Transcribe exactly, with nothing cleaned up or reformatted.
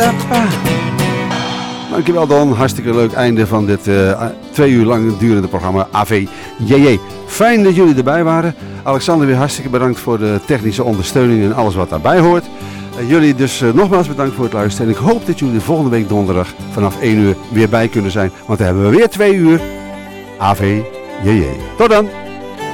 Dankjewel Don, hartstikke leuk einde van dit uh, twee uur lang durende programma A V J J. Fijn dat jullie erbij waren. Alexander weer hartstikke bedankt voor de technische ondersteuning en alles wat daarbij hoort. Uh, jullie dus uh, nogmaals bedankt voor het luisteren. En ik hoop dat jullie volgende week donderdag vanaf één uur weer bij kunnen zijn. Want dan hebben we weer twee uur A V J J. Tot dan!